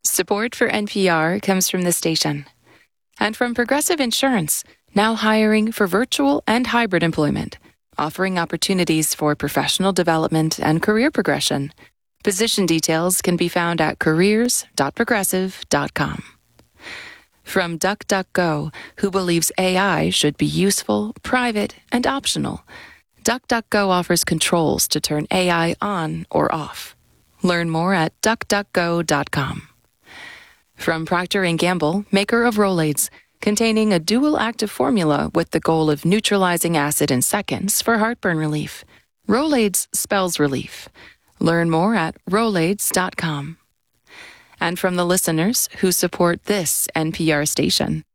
Support for NPR comes from the station and from Progressive Insurance, now hiring for virtual and hybrid employment, offering opportunities for professional development and career progression. Position details can be found at careers.progressive.com. From DuckDuckGo, who believes AI should be useful, private, and optional, DuckDuckGo offers controls to turn AI on or off. Learn more at duckduckgo.com. From Procter & Gamble, maker of Rolaids, containing a dual active formula with the goal of neutralizing acid in seconds for heartburn relief. Rolaids spells relief. Learn more at rolaids.com. And from the listeners who support this NPR station.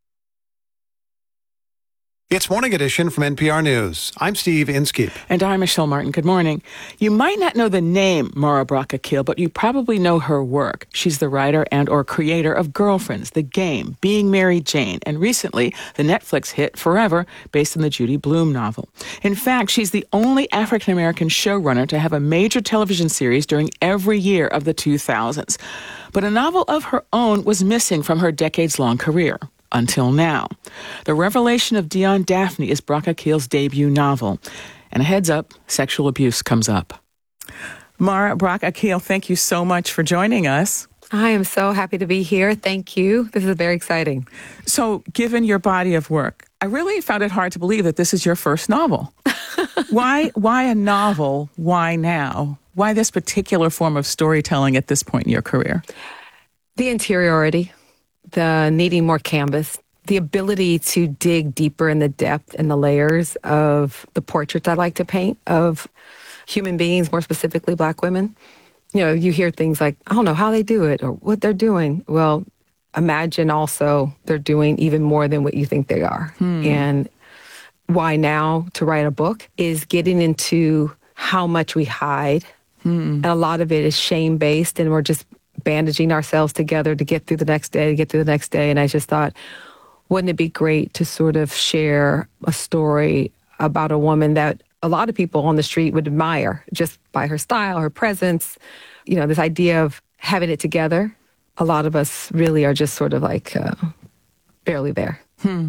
It's Morning Edition from NPR News. I'm Steve Inskeep. And I'm Michelle Martin. Good morning. You might not know the name Mara Brock Akil, but you probably know her work. She's the writer and or creator of Girlfriends, The Game, Being Mary Jane, and recently the Netflix hit Forever, based on the Judy Blume novel. In fact, she's the only African-American showrunner to have a major television series during every year of the 2000s. But a novel of her own was missing from her decades-long career. Until now. The Revelation of Dion Daphne is Brock Akil's debut novel. And a heads up, sexual abuse comes up. Mara Brock Akil, thank you so much for joining us. I am so happy to be here. Thank you. This is very exciting. So, given your body of work, I really found it hard to believe that this is your first novel. Why a novel? Why now? Why this particular form of storytelling at this point in your career? The interiority. The needing more canvas, the ability to dig deeper in the depth and the layers of the portraits I like to paint of human beings, more specifically Black women. You know, you hear things like, I don't know how they do it or what they're doing. Well, imagine also they're doing even more than what you think they are. And why now to write a book is getting into how much we hide. And a lot of it is shame-based, and we're just bandaging ourselves together to get through the next day, And I just thought, wouldn't it be great to sort of share a story about a woman that a lot of people on the street would admire just by her style, her presence, you know, this idea of having it together. A lot of us really are just sort of like barely there.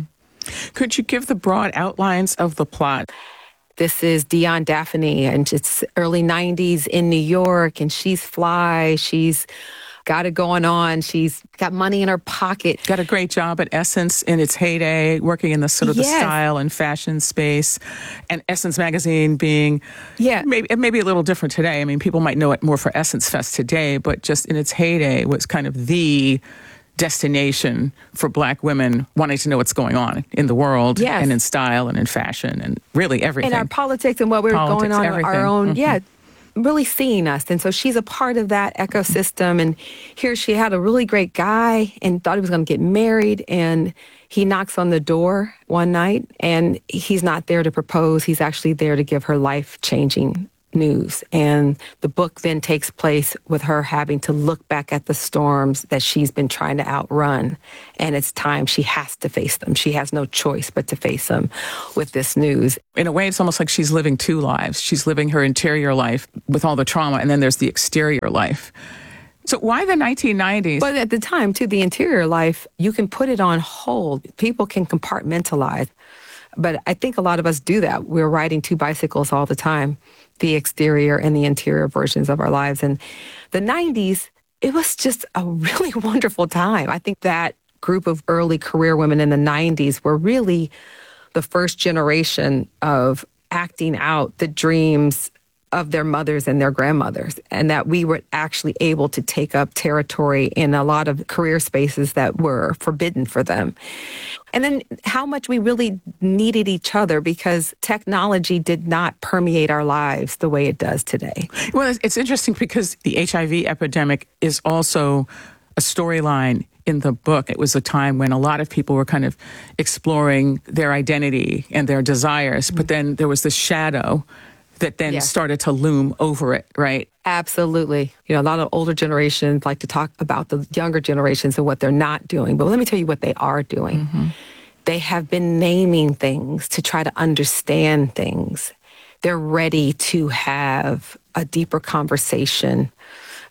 Could you give the broad outlines of the plot? This is Dion Daphne, and it's early 90s in New York, and she's fly. She's got it going on. She's got money in her pocket. Got a great job at Essence in its heyday, working in the sort of the style and fashion space. And Essence magazine being maybe a little different today. I mean, people might know it more for Essence Fest today, but just in its heyday was kind of the destination for Black women wanting to know what's going on in the world and in style and in fashion and really everything. And our politics and what we were going on, our own, really seeing us. And so she's a part of that ecosystem. And here she had a really great guy and thought he was going to get married. And he knocks on the door one night and he's not there to propose. He's actually there to give her life-changing news. And the book then takes place with her having to look back at the storms that she's been trying to outrun. And it's time she has to face them. She has no choice but to face them with this news. In a way, it's almost like she's living two lives. She's living her interior life with all the trauma, and then there's the exterior life. So why the 1990s? But at the time, too, the interior life, you can put it on hold. People can compartmentalize. But I think a lot of us do that. We're riding two bicycles all the time, the exterior and the interior versions of our lives. And the 90s, it was just a really wonderful time. I think that group of early career women in the 90s were really the first generation of acting out the dreams of their mothers and their grandmothers, and that we were actually able to take up territory in a lot of career spaces that were forbidden for them. And then how much we really needed each other because technology did not permeate our lives the way it does today. Well, it's interesting because the HIV epidemic is also a storyline in the book. It was a time when a lot of people were kind of exploring their identity and their desires, but then there was this shadow that then started to loom over it, right? Absolutely. You know, a lot of older generations like to talk about the younger generations and what they're not doing. But let me tell you what they are doing. They have been naming things to try to understand things. They're ready to have a deeper conversation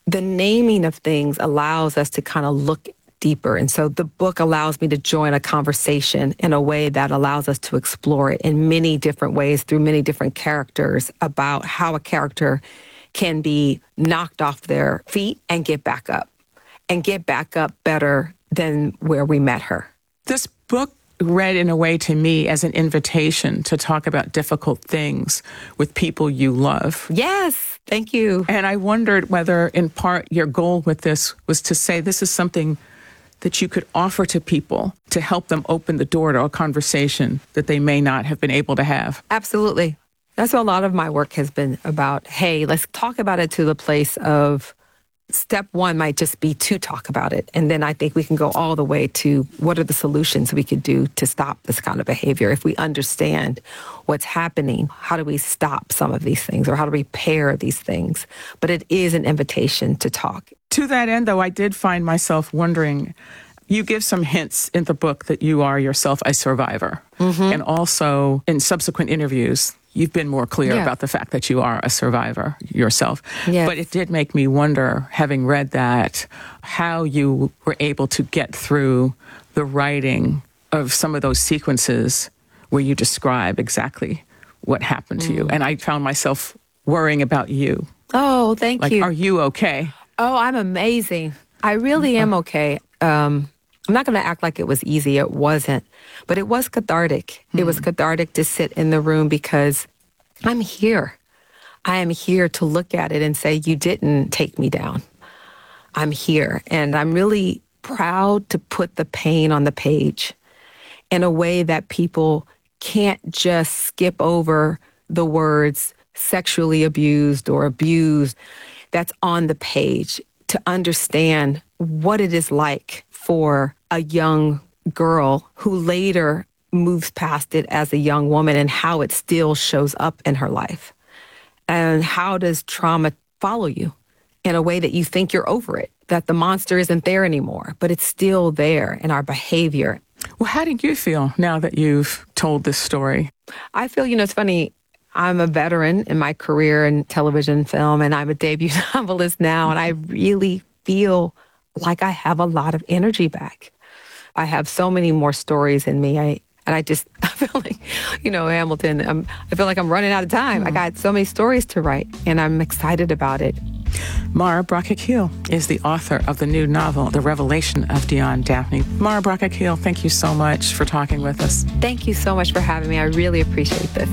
the naming of things allows us to kind of look deeper. And so the book allows me to join a conversation in a way that allows us to explore it in many different ways through many different characters about how a character can be knocked off their feet and get back up better than where we met her. This book read in a way to me as an invitation to talk about difficult things with people you love. Yes, thank you. And I wondered whether, in part, your goal with this was to say this is something that you could offer to people to help them open the door to a conversation that they may not have been able to have. Absolutely. That's what a lot of my work has been about. Hey, let's talk about it to the place of step one might just be to talk about it. And then I think we can go all the way to what are the solutions we could do to stop this kind of behavior. If we understand what's happening, how do we stop some of these things or how do we repair these things? But it is an invitation to talk. To that end, though, I did find myself wondering, you give some hints in the book that you are yourself a survivor. Mm-hmm. And also in subsequent interviews, you've been more clear about the fact that you are a survivor yourself. Yes. But it did make me wonder, having read that, how you were able to get through the writing of some of those sequences where you describe exactly what happened to you. And I found myself worrying about you. Oh, thank you. Are you okay? Oh, I'm amazing. I really am okay. I'm not going to act like it was easy. It wasn't. But it was cathartic. It was cathartic to sit in the room because I'm here. I am here to look at it and say, you didn't take me down. I'm here. And I'm really proud to put the pain on the page in a way that people can't just skip over the words sexually abused or abused that's on the page, to understand what it is like for a young girl who later moves past it as a young woman and how it still shows up in her life. And how does trauma follow you in a way that you think you're over it, that the monster isn't there anymore, but it's still there in our behavior. Well, how did you feel now that you've told this story? I feel, it's funny, I'm a veteran in my career in television, film, and I'm a debut novelist now, and I really feel like I have a lot of energy back. I have so many more stories in me. I feel like, Hamilton, I feel like I'm running out of time. I got so many stories to write, and I'm excited about it. Mara Brock-Akil is the author of the new novel, The Revelation of Dion Daphne. Mara Brock-Akil, thank you so much for talking with us. Thank you so much for having me. I really appreciate this.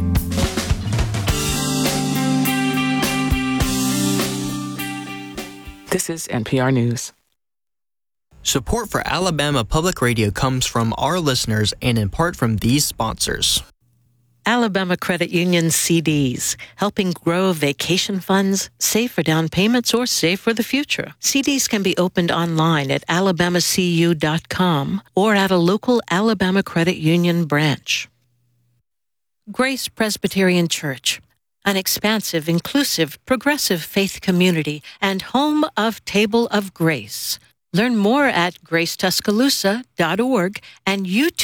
This is NPR News. Support for Alabama Public Radio comes from our listeners and in part from these sponsors. Alabama Credit Union CDs, helping grow vacation funds, save for down payments, or save for the future. CDs can be opened online at alabamacu.com or at a local Alabama Credit Union branch. Grace Presbyterian Church, an expansive, inclusive, progressive faith community and home of Table of Grace. Learn more at gracetuscaloosa.org and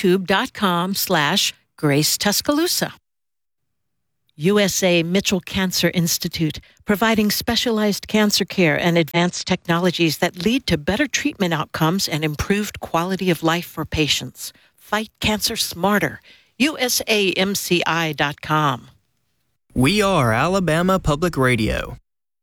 youtube.com/GraceTuscaloosa. USA Mitchell Cancer Institute, providing specialized cancer care and advanced technologies that lead to better treatment outcomes and improved quality of life for patients. Fight cancer smarter. USAMCI.com. We are Alabama Public Radio.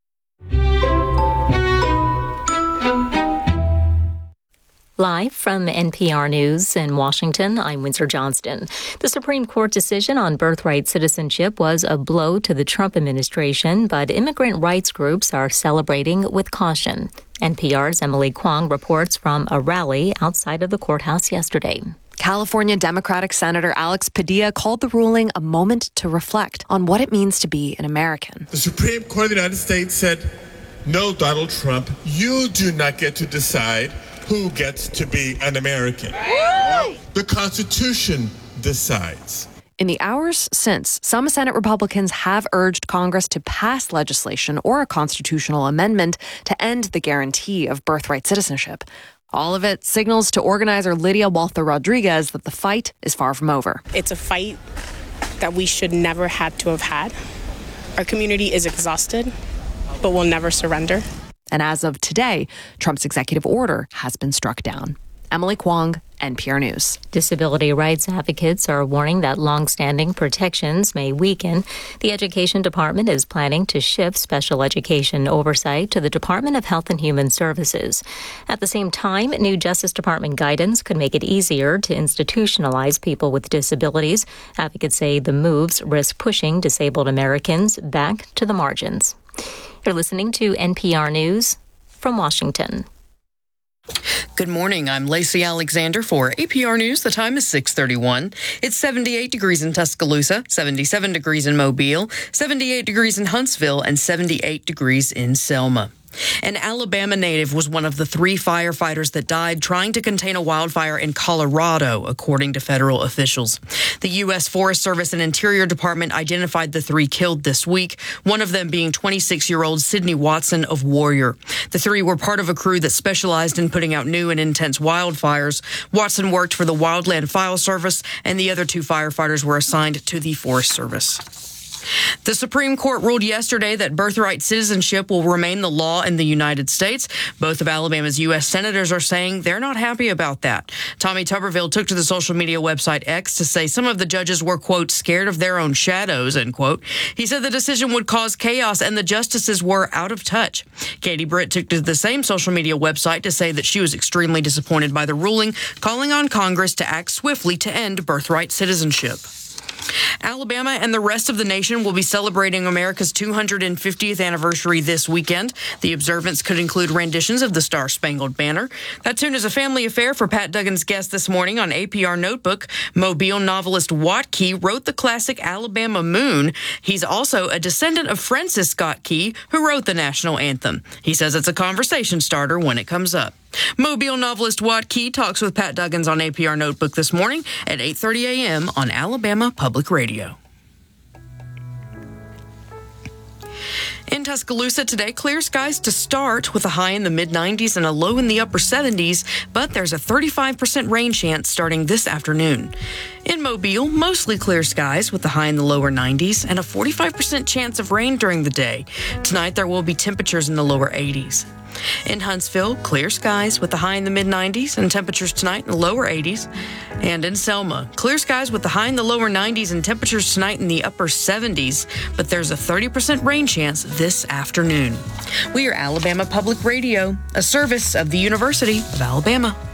Live from NPR News in Washington, I'm Windsor Johnston. The Supreme Court decision on birthright citizenship was a blow to the Trump administration, but immigrant rights groups are celebrating with caution. NPR's Emily Kwong reports from a rally outside of the courthouse yesterday. California Democratic Senator Alex Padilla called the ruling a moment to reflect on what it means to be an American. The Supreme Court of the United States said, no, Donald Trump, you do not get to decide who gets to be an American. The Constitution decides. In the hours since, some Senate Republicans have urged Congress to pass legislation or a constitutional amendment to end the guarantee of birthright citizenship. All of it signals to organizer Lydia Walther Rodriguez that the fight is far from over. It's a fight that we should never had to have had. Our community is exhausted, but will never surrender. And as of today, Trump's executive order has been struck down. Emily Kwong, NPR News. Disability rights advocates are warning that longstanding protections may weaken. The Education Department is planning to shift special education oversight to the Department of Health and Human Services. At the same time, new Justice Department guidance could make it easier to institutionalize people with disabilities. Advocates say the moves risk pushing disabled Americans back to the margins. You're listening to NPR News from Washington. Good morning. I'm Lacey Alexander for APR News. The time is 6:31. It's 78 degrees in Tuscaloosa, 77 degrees in Mobile, 78 degrees in Huntsville, and 78 degrees in Selma. An Alabama native was one of the 3 firefighters that died trying to contain a wildfire in Colorado, according to federal officials. The U.S. Forest Service and Interior Department identified the 3 killed this week, one of them being 26-year-old Sydney Watson of Warrior. The 3 were part of a crew that specialized in putting out new and intense wildfires. Watson worked for the Wildland Fire Service, and the other 2 firefighters were assigned to the Forest Service. The Supreme Court ruled yesterday that birthright citizenship will remain the law in the United States. Both of Alabama's U.S. senators are saying they're not happy about that. Tommy Tuberville took to the social media website X to say some of the judges were, quote, scared of their own shadows, end quote. He said the decision would cause chaos and the justices were out of touch. Katie Britt took to the same social media website to say that she was extremely disappointed by the ruling, calling on Congress to act swiftly to end birthright citizenship. Alabama and the rest of the nation will be celebrating America's 250th anniversary this weekend. The observance could include renditions of the Star-Spangled Banner. That tune is a family affair for Pat Duggan's guest this morning on APR Notebook. Mobile novelist Watt Key wrote the classic Alabama Moon. He's also a descendant of Francis Scott Key, who wrote the national anthem. He says it's a conversation starter when it comes up. Mobile novelist Watt Key talks with Pat Duggans on APR Notebook this morning at 8:30 a.m. on Alabama Public Radio. In Tuscaloosa today, clear skies to start with a high in the mid-90s and a low in the upper 70s, but there's a 35% rain chance starting this afternoon. In Mobile, mostly clear skies with a high in the lower 90s and a 45% chance of rain during the day. Tonight, there will be temperatures in the lower 80s. In Huntsville, clear skies with a high in the mid-90s and temperatures tonight in the lower 80s. And in Selma, clear skies with a high in the lower 90s and temperatures tonight in the upper 70s, but there's a 30% rain chance this afternoon. We are Alabama Public Radio, a service of the University of Alabama.